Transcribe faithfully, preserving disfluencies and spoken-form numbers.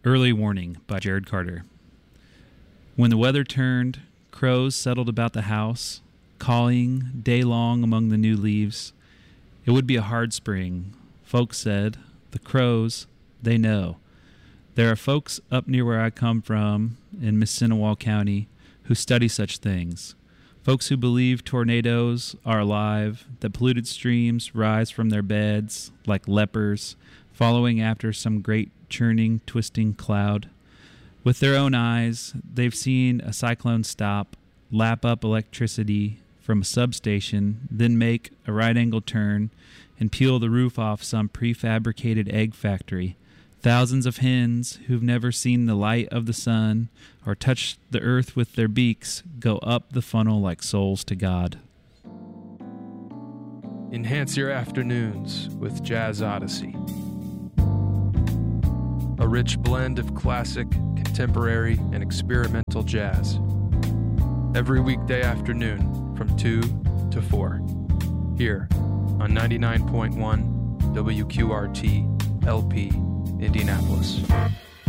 Early Warning by Jared Carter. When the weather turned, crows settled about the house, cawing day long among the new leaves. It would be a hard spring. Folks said, the crows, they know. There are folks up near where I come from, in Missinawall County, who study such things. Folks who believe tornadoes are alive, that polluted streams rise from their beds like lepers, following after some great churning, twisting cloud. With their own eyes, they've seen a cyclone stop, lap up electricity from a substation, then make a right-angle turn and peel the roof off some prefabricated egg factory. Thousands of hens who've never seen the light of the sun or touched the earth with their beaks go up the funnel like souls to God. Enhance your afternoons with Jazz Odyssey. A rich blend of classic, contemporary, and experimental jazz. Every weekday afternoon from two to four. Here on ninety-nine point one W Q R T L P Indianapolis.